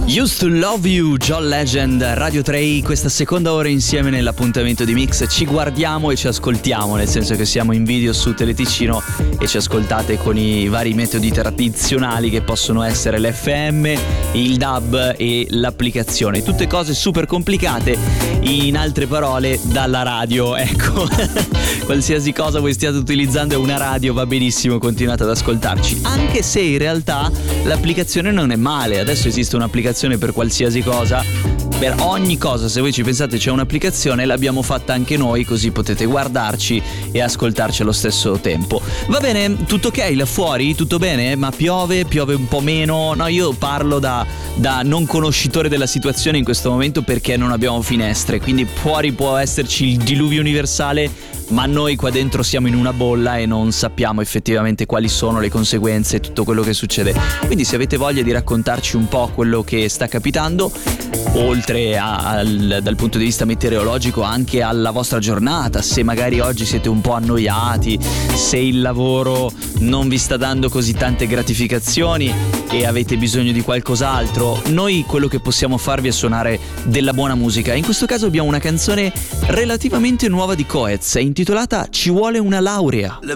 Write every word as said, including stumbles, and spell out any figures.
Used to Love You, John Legend, Radio tre, questa seconda ora insieme nell'appuntamento di Mix. Ci guardiamo e ci ascoltiamo, nel senso che siamo in video su Teleticino e ci ascoltate con i vari metodi tradizionali che possono essere l'F M, il D A B e l'applicazione. Tutte cose super complicate, in altre parole, dalla radio, ecco. Qualsiasi cosa voi stiate utilizzando è una radio, va benissimo, continuate ad ascoltarci. Anche se in realtà l'applicazione non è male, adesso esiste un'applicazione per qualsiasi cosa, per ogni cosa. Se voi ci pensate c'è un'applicazione, l'abbiamo fatta anche noi, così potete guardarci e ascoltarci allo stesso tempo. Va bene, tutto ok là fuori? Tutto bene? Ma piove? Piove un po' meno? No, io parlo da, da non conoscitore della situazione in questo momento, perché non abbiamo finestre, quindi fuori può esserci il diluvio universale, ma noi qua dentro siamo in una bolla e non sappiamo effettivamente quali sono le conseguenze e tutto quello che succede. Quindi se avete voglia di raccontarci un po' quello che sta capitando, oltre a, al, dal punto di vista meteorologico, anche alla vostra giornata, se magari oggi siete un po' annoiati, se il lavoro non vi sta dando così tante gratificazioni e avete bisogno di qualcos'altro, noi quello che possiamo farvi è suonare della buona musica. In questo caso abbiamo una canzone relativamente nuova di Coez, è intitolata Ci vuole una laurea. Le